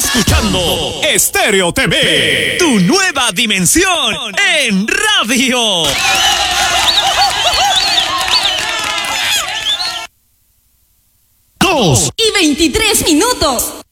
escuchando Estéreo TV, tu nueva dimensión en radio. 2:23.